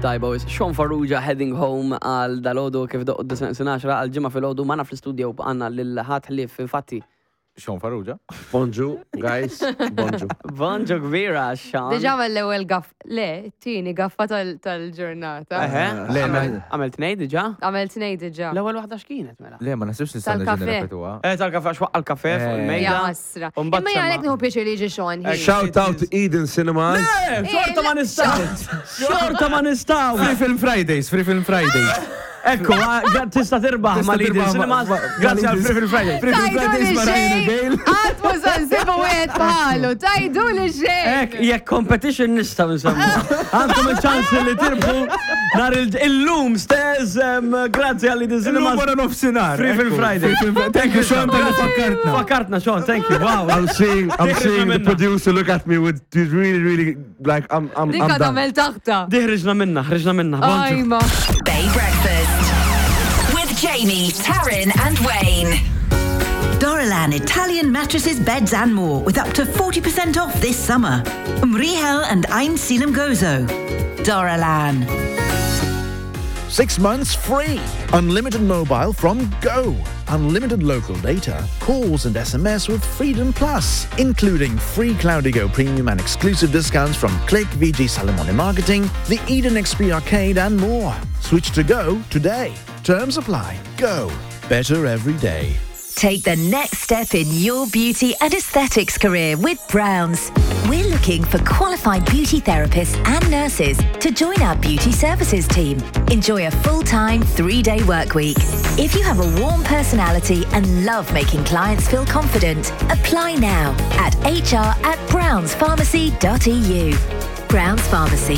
tajba wis. Sean Farrugia heading home għal dal-ħodu kif doqqa 12 għal ġimma fil-ħodu ma naf l-studio għanna l-ħat ħlif infatti. Sean Farrugia. Bonġu, guys. Bonġu. Bonġu kbira, Sean. Diġa l-ewel gaff, le, tini gaffa tal-ġurnata. Le, Għamilt nej diġa? Għamilt nej diġa. L-ewel wahda x'kienet mela? Le, ma nasibx nistanna Tal-kafe. ġenerepetuwa. Tal-kafe xwaq għal-kafe fuq Ja, il-mejda. asra. Umbat Imma jgħalek nħu pieċi li ġi Sean. Shout out to Eden Cinemas. Xorta ma nistaw! Xorta ma nistaw! Free Film Fridays, Free Film Fridays. Ekku, tista tirbaħ ma li din cinemas. Grazie għal Free Film Friday. Free Film Fridays ma rajna Gale. Għatmu sansibu għed bħalu, tajdu li xej. Ek, jek competition nistaw nsemmu. Għandkom il-ċans li tirbu nar il-lum stez, grazie għal din Illum cinemas. wara nofsinhar. Free Film Friday. Thank you, Sean, tal-li fakkartna. Fakkartna, Sean, thank you, wow. I'm seeing the producer look at me with he's really like I'm Dika done. tamel taħta. Di ħriġna minna. Bonġu. Ajma. Bay Breakfast with Jamie, Taryn and Wayne. Doralan Italian mattresses, beds and more with up to 40% off this summer. Mrihel and Ein Selim Gozo. Doralan. 6 months free. Unlimited mobile from Go. Unlimited local data, calls and SMS with Freedom Plus, including free Cloudigo Premium and exclusive discounts from Click, VG Salamone Marketing, the Eden XP Arcade and more. Switch to Go today. Terms apply. Go. Better every day. Take the next step in your beauty and aesthetics career with Browns. We're looking for qualified beauty therapists and nurses to join our beauty services team. Enjoy a full-time 3-day work week. If you have a warm personality and love making clients feel confident, apply now at hr@brownspharmacy.eu. Browns Pharmacy.